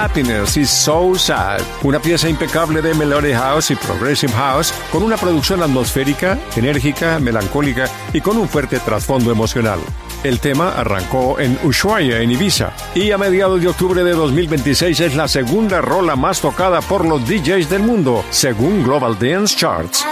Happiness is So Sad, una pieza impecable de Melody House y Progressive House, con una producción atmosférica, enérgica, melancólica y con un fuerte trasfondo emocional. El tema arrancó en Ushuaia, en Ibiza, y a mediados de octubre de 2026 es la segunda rola más tocada por los DJs del mundo, según Global Dance Charts.